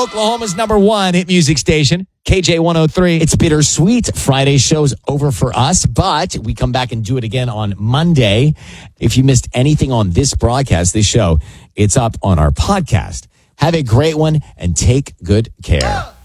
Oklahoma's #1 hit music station, KJ 103. It's bittersweet. Friday's show's over for us, but we come back and do it again on Monday. If you missed anything on this broadcast, this show, it's up on our podcast. Have a great one and take good care.